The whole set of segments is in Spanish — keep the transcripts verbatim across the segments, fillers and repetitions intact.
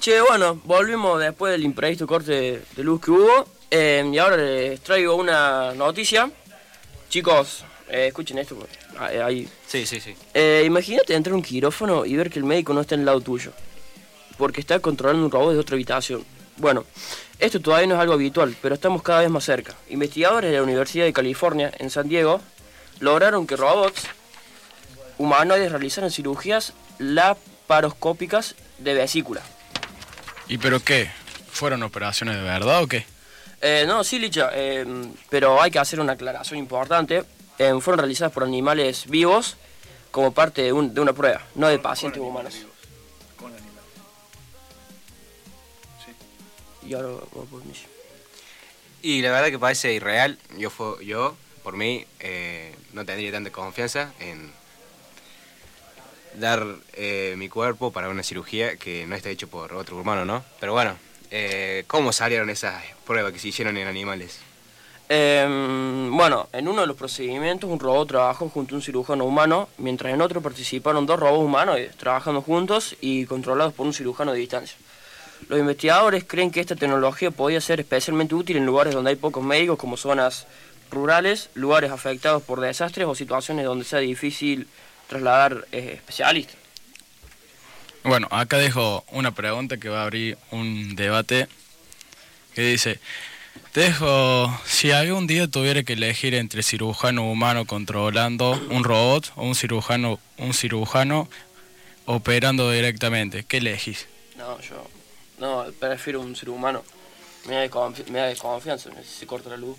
Che, bueno, volvimos después del imprevisto corte de, de luz que hubo. Eh, y ahora les traigo una noticia. Chicos, eh, escuchen esto. Ahí. ahí. Sí, sí, sí. Eh, imagínate entrar a un quirófano y ver que el médico no está en el lado tuyo, porque está controlando un robot de otra habitación. Bueno, esto todavía no es algo habitual, pero estamos cada vez más cerca. Investigadores de la Universidad de California, en San Diego, lograron que robots humanoides realizaran cirugías laparoscópicas de vesícula. ¿Y pero qué? ¿Fueron operaciones de verdad o qué? Eh, no, sí, Licha, eh, pero hay que hacer una aclaración importante. Eh, fueron realizadas por animales vivos como parte de, un, de una prueba, no de pacientes con humanos. Vivos. Con animales. Sí. Y ahora vamos por mí. Y la verdad que parece irreal. Yo, fue, yo por mí, eh, no tendría tanta confianza en dar eh, mi cuerpo para una cirugía que no está hecho por otro humano, ¿no? Pero bueno, eh, ¿cómo salieron esas pruebas que se hicieron en animales? Eh, bueno, en uno de los procedimientos un robot trabajó junto a un cirujano humano, mientras en otro participaron dos robots humanos trabajando juntos y controlados por un cirujano de distancia. Los investigadores creen que esta tecnología podría ser especialmente útil en lugares donde hay pocos médicos, como zonas rurales, lugares afectados por desastres o situaciones donde sea difícil trasladar eh, especialistas. Bueno, acá dejo una pregunta que va a abrir un debate que dice: te dejo, si algún día tuviera que elegir entre cirujano humano controlando un robot o un cirujano un cirujano operando directamente, ¿qué elegís? No, yo no prefiero un ser humano. Me da, desconfi- me da desconfianza si se corta la luz.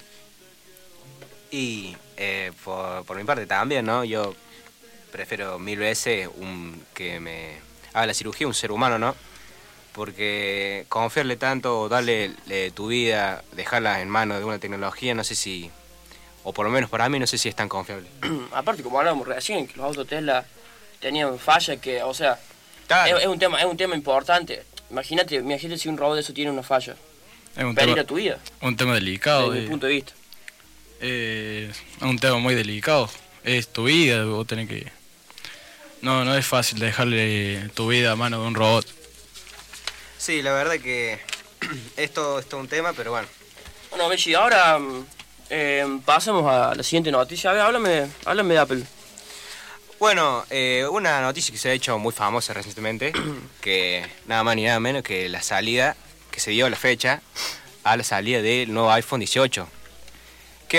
Y eh, por, por mi parte también, ¿no? Yo prefiero mil veces un, que me haga la cirugía un ser humano, ¿no? Porque confiarle tanto, darle eh, tu vida, dejarla en manos de una tecnología, no sé si, o por lo menos para mí, no sé si es tan confiable. Aparte, como hablábamos recién, que los autos Tesla tenían fallas que, o sea, Claro. es, es un tema es un tema importante. Imagínate, imagínate si un robot de eso tiene una falla. Es un Peligro tema, a tu vida, un tema delicado. desde mi eh, punto de vista. eh, es un tema muy delicado. Es tu vida, vos tenés que... No, no es fácil dejarle tu vida a mano de un robot. Sí, la verdad que esto es todo un tema, pero bueno. Bueno, Belli, ahora eh, pasamos a la siguiente noticia. A ver, háblame, háblame de Apple. Bueno, eh, una noticia que se ha hecho muy famosa recientemente, que nada más ni nada menos que la salida, que se dio la fecha, a la salida del nuevo iPhone dieciocho.